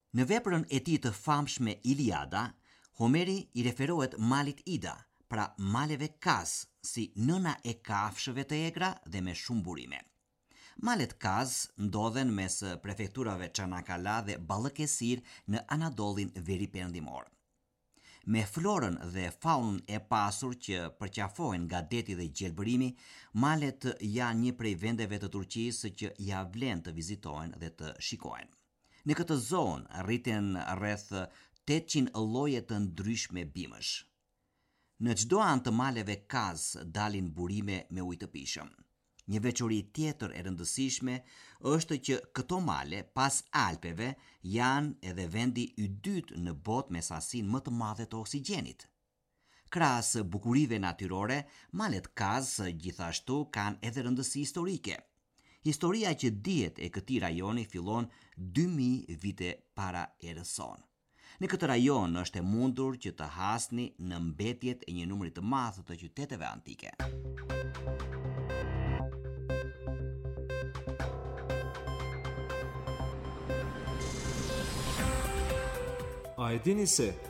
Në veprën e tij të famshme Iliada, Homeri i referohet malit Ida, pra maleve Kaz, si nëna e kafshëve të egra dhe me shumë burime. Malet Kaz ndodhen mes prefekturave Çanakkale dhe Ballëkesir në Anadollin veriperëndimor. Me florën dhe faunën e pasur që përqafohen nga deti dhe gjelbërimi, malet janë një prej vendeve të Turqisë që ja vlen të vizitohen dhe të shikohen. Në këtë zonë rriten rreth 800 lloje të ndryshme bimësh. Në çdo anë të maleve Kaz dalin burime me ujë të pishëm. Një veçori tjetër e rëndësishme është që këto male, pas Alpeve, janë edhe vendi i dytë në botë me sasinë më të madhe të oksigjenit. Krahas bukurive natyrore, malet Kaz gjithashtu kanë edhe rëndësi historike. Historia që dihet e këtij rajoni fillon 2000 vite para erës sonë. Në këtë rajon është e mundur që të hasni në mbetjet e një numri të madh të qyteteve antike. A e dini se